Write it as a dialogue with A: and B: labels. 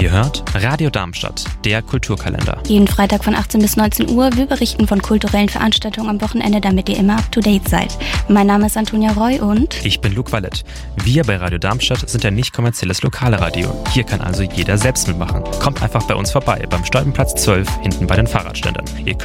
A: Ihr hört Radio Darmstadt, der Kulturkalender.
B: Jeden Freitag von 18 bis 19 Uhr. Wir berichten von kulturellen Veranstaltungen am Wochenende, damit ihr immer up to date seid. Mein Name ist Antonia Roy und
A: Ich bin Luke Wallet. Wir bei Radio Darmstadt sind ein nicht kommerzielles Lokalradio. Hier kann also jeder selbst mitmachen. Kommt einfach bei uns vorbei, beim Stolpenplatz 12, hinten bei den Fahrradständern. Ihr